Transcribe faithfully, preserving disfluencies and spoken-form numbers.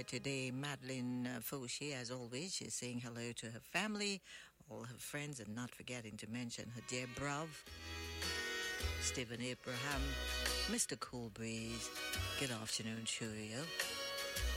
today, Madeline uh, Fouché, as always, she's saying hello to her family, all her friends, and not forgetting to mention her dear bruv, Stephen Abraham, Mister Cool Breeze. Good afternoon, Churio.